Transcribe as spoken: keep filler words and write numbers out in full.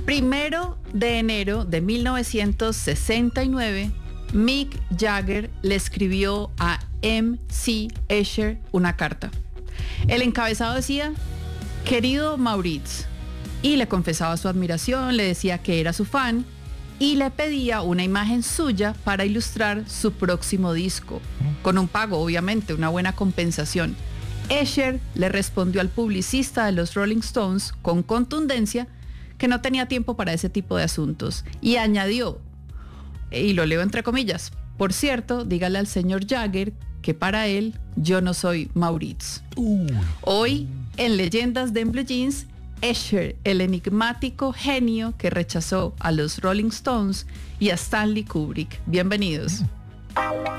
Primero de enero de mil novecientos sesenta y nueve, Mick Jagger le escribió a M C Escher una carta. El encabezado decía: querido Maurice, y le confesaba su admiración, le decía que era su fan y le pedía una imagen suya para ilustrar su próximo disco, con un pago, obviamente, una buena compensación. Escher le respondió al publicista de los Rolling Stones con contundencia que no tenía tiempo para ese tipo de asuntos y añadió, y lo leo entre comillas: por cierto, dígale al señor Jagger que para él yo no soy Maurice. Uh. Hoy, en Leyendas de Blue Jeans, Escher, el enigmático genio que rechazó a los Rolling Stones y a Stanley Kubrick. Bienvenidos.